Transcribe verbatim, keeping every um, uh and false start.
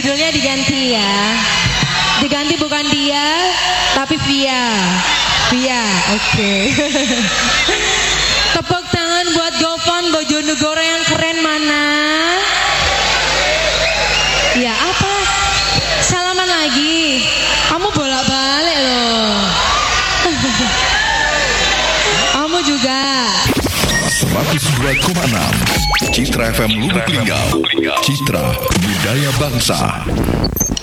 judulnya diganti ya. Diganti bukan dia, tapi Via. Via, oke. Okay. Tepuk tangan buat Gofan Bojonegoro yang keren mana? Ya apa? Salaman lagi. Kamu bolak-balik loh. Kamu juga. seratus dua koma enam Citra F M Lubuk Linggau. Citra Budaya Bangsa.